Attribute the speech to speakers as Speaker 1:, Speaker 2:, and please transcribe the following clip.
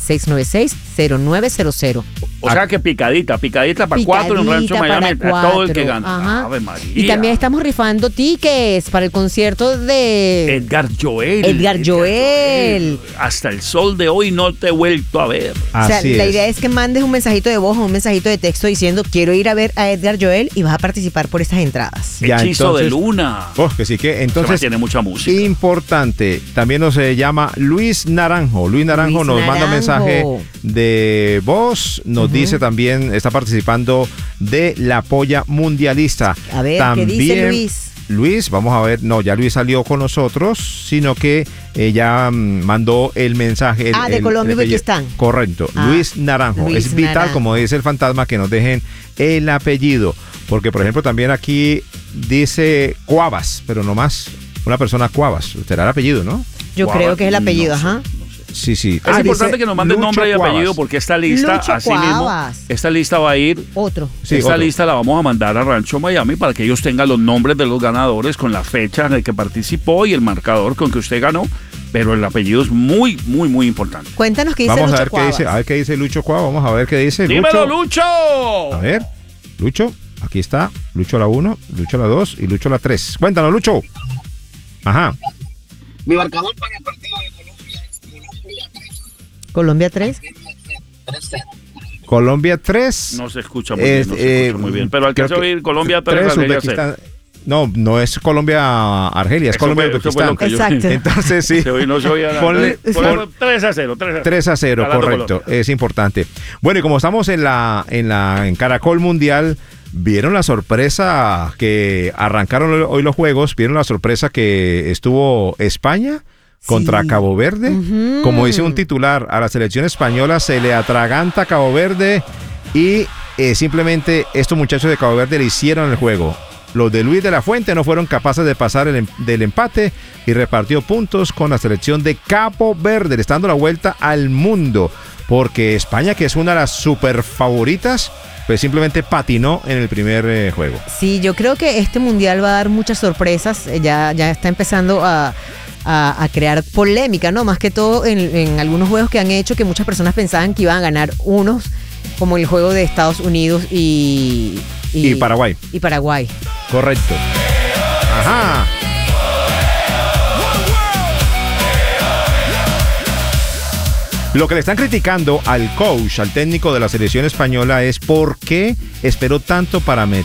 Speaker 1: 696-0900.
Speaker 2: O sea que picadita para 4 en Rancho Miami, a todo el que gana.
Speaker 1: Ajá.
Speaker 2: Ave María.
Speaker 1: Y también estamos rifando tickets para el concierto de
Speaker 2: Edgar Joel. Hasta el sol de hoy no te he vuelto a ver.
Speaker 1: O sea, la idea es que mandes un mensajito de voz o un mensajito de texto diciendo quiero ir a ver a Edgar Joel y vas a participar por estas entradas.
Speaker 2: Ya, Hechizo entonces, de Luna.
Speaker 3: Que sí que entonces
Speaker 2: tiene mucha música.
Speaker 3: Importante. También nos llama Luis Naranjo. Luis Naranjo nos manda un mensaje de voz. Nos dice también, está participando de la polla mundialista.
Speaker 1: A ver,
Speaker 3: también,
Speaker 1: ¿qué dice Luis?
Speaker 3: Luis, vamos a ver, no, ya Luis salió con nosotros, sino que ya mandó el mensaje.
Speaker 1: De Colombia y Uzbekistán.
Speaker 3: Correcto, Luis Naranjo. Es vital, como dice el fantasma, que nos dejen el apellido, porque por ejemplo también aquí dice Cuavas, pero no más una persona Cuavas. Será el apellido, ¿no?
Speaker 1: Yo creo que es el apellido, ajá.
Speaker 3: Sí.
Speaker 2: Es importante que nos manden nombre y apellido porque esta lista, así mismo, esta lista va a ir. Lista la vamos a mandar a Rancho Miami para que ellos tengan los nombres de los ganadores con la fecha en la que participó y el marcador con que usted ganó. Pero el apellido es muy, muy, muy importante.
Speaker 1: Cuéntanos qué dice
Speaker 3: Lucho
Speaker 1: Cuavas.
Speaker 3: A ver qué dice Lucho Cuavas. Vamos a ver qué dice.
Speaker 2: ¡Dímelo, Lucho!
Speaker 3: A ver, Lucho, aquí está. Lucho la 1, Lucho la 2 y Lucho la 3. Cuéntanos, Lucho. Ajá.
Speaker 4: Mi marcador para el partido de
Speaker 1: Colombia 3.
Speaker 3: Colombia 3.
Speaker 2: No se escucha muy bien, pero alcanzó a oír Colombia 3, Argelia 0.
Speaker 3: No es Colombia Argelia, es Colombia Uzbekistán.
Speaker 1: Exacto.
Speaker 3: Entonces sí.
Speaker 2: No se oía nada. 3-0.
Speaker 3: 3-0, correcto. Es importante. Bueno, y como estamos en Caracol Mundial, ¿vieron la sorpresa que arrancaron hoy los juegos? ¿Vieron la sorpresa que estuvo España contra Cabo Verde? Como dice un titular, a la selección española se le atraganta Cabo Verde y simplemente estos muchachos de Cabo Verde le hicieron el juego. Los de Luis de la Fuente no fueron capaces de pasar del empate y repartió puntos con la selección de Cabo Verde, le está dando la vuelta al mundo, porque España, que es una de las super favoritas, pues simplemente patinó en el primer juego.
Speaker 1: Sí, yo creo que este mundial va a dar muchas sorpresas. Ya está empezando a crear polémica, ¿no? Más que todo en algunos juegos que han hecho que muchas personas pensaban que iban a ganar unos, como el juego de Estados Unidos y
Speaker 3: Paraguay.
Speaker 1: Y Paraguay.
Speaker 3: Correcto. Ajá. Lo que le están criticando al coach, al técnico de la selección española, es por qué esperó tanto para